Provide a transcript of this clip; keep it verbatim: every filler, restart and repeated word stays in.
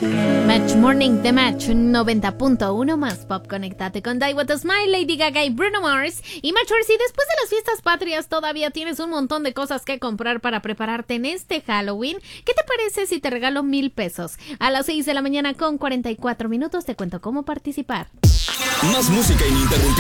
Match Morning de Match noventa punto uno más pop. Conéctate con Die With A Smile, Lady Gaga y Bruno Mars. Y Matchers, si después de las fiestas patrias todavía tienes un montón de cosas que comprar para prepararte en este Halloween, ¿qué te parece si te regalo mil pesos? A las seis de la mañana con cuarenta y cuatro minutos te cuento cómo participar. Más música ininterrumpida